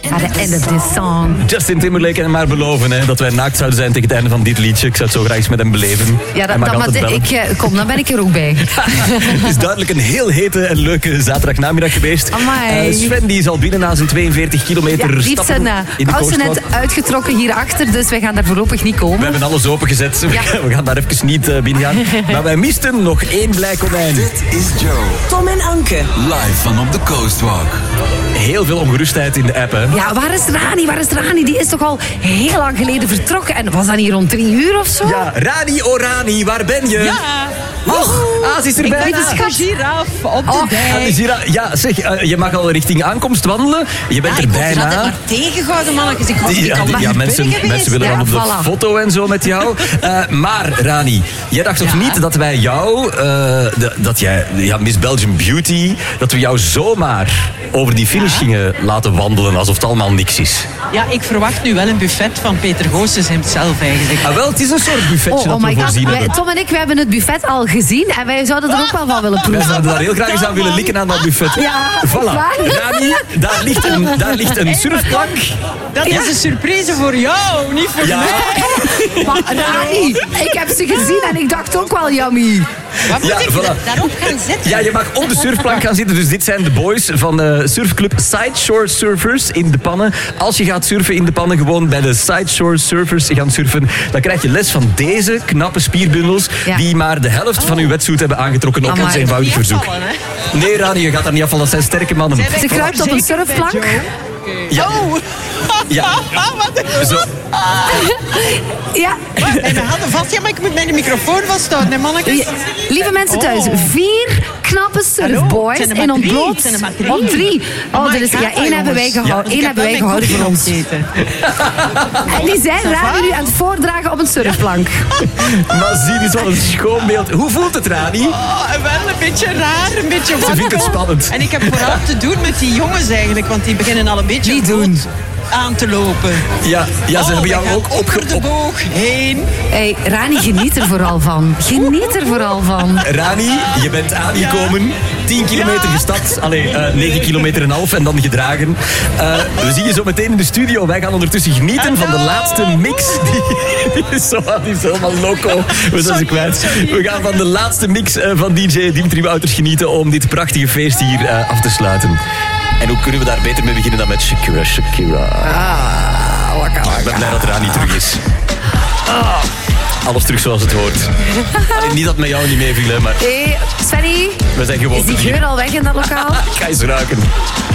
At the end of this song. Justin Timberlake en maar beloven hè, dat wij naakt zouden zijn tegen het einde van dit liedje. Ik zou het zo graag eens met hem beleven. Ja, dan ben ik er ook bij. Het is duidelijk een heel hete en leuke zaterdagnamiddag geweest. Sven die is al binnen na zijn 42 kilometer ja, stappen zijn in de kousen net uitgetrokken hierachter, dus wij gaan daar voorlopig niet komen. We hebben alles opengezet. Ja. We gaan daar even niet binnen gaan. Maar wij misten nog 1 blij konijn. Dit is Joe. Tom en Anke. Live van op de Coastwalk. Heel veel ongerustheid in de app, hè? Ja, waar is Rani? Die is toch al heel lang geleden vertrokken. En was dat niet rond 3 uur of zo? Ja, Rani, waar ben je? Ja. Ze is er bijna. Ik ben de giraf op de dijk. Ja, zeg, je mag al richting aankomst wandelen. Je bent er bijna. Ik word maar tegengehouden, mannetjes. Ik was niet al mensen willen dan op de foto en zo met jou. Maar, Rani, jij dacht toch niet dat wij jou, Miss Belgium Beauty, dat we jou zomaar over die finish gingen laten wandelen alsof het allemaal niks is? Ja, ik verwacht nu wel een buffet van Peter Goossens hemzelf eigenlijk. Wel, het is een soort buffetje dat we voorzien hebben. Tom en ik, we hebben het buffet al gezien en wij zouden er ook wel van willen proeven. Wij zouden daar heel graag eens aan willen likken aan dat buffet. Ja, voilà. Rani, daar ligt een surfplank. Dat is een surprise voor jou, niet voor mij. Maar Rani, ik heb ze gezien en ik dacht ook wel yummy. Wat moet ik daarop gaan zitten? Ja, je mag op de surfplank gaan zitten. Dus dit zijn de boys van de surfclub Sideshore Surfers in de Pannen. Als je gaat surfen in de Pannen, gewoon bij de Sideshore Surfers gaan surfen, dan krijg je les van deze knappe spierbundels die maar de helft van uw wetsuit hebben aangetrokken op ons eenvoudig verzoek. Nee, Rani, je gaat daar niet afvallen. Dat zijn sterke mannen. Ze kruipt op een surfplank. Ja. Ja. Zo. Ja. Mijn handen vast. Ja, maar ik moet mijn microfoon vasthouden, hè, mannetjes. Lieve mensen thuis, 4 knappe surfboys in ontbloot. Op 3. Één hebben wij gehouden. Eén hebben wij gehouden voor ons. En die zijn Rani nu aan het voordragen op een surfplank. Maar zie, dit is wel een schoon beeld. Hoe voelt het, Rani? Wel een beetje raar, een beetje Ze vindt het spannend. En ik heb vooral te doen met die jongens eigenlijk, want die beginnen al een beetje aan te lopen. Ja, ze hebben jou ook over de boog heen. Hey, Rani, geniet er vooral van. Rani, je bent aangekomen. 10 kilometer gestapt. 9 kilometer en half en dan gedragen. We zien je zo meteen in de studio. Wij gaan ondertussen genieten van de laatste mix. Die is helemaal loco. We zijn ze kwijt. We gaan van de laatste mix van DJ Dimitri Wouters genieten om dit prachtige feest hier af te sluiten. En hoe kunnen we daar beter mee beginnen dan met Shakira? Ik ben blij dat Rani terug is. Alles terug zoals het hoort. Niet dat met jou niet meeviel, maar... Hey, Svenny, we zijn gewoon is die geur al weg in dat lokaal? Ga eens ruiken.